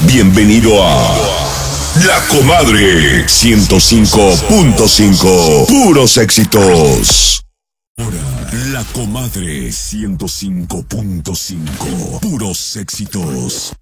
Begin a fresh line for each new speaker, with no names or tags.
Bienvenido a La Comadre 105.5. Puros éxitos. Ahora, La Comadre 105.5. Puros éxitos.